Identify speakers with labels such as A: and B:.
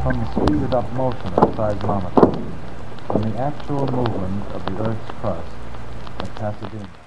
A: from the speeded-up motion of seismometers, from the actual movement of the Earth's crust at Pasadena.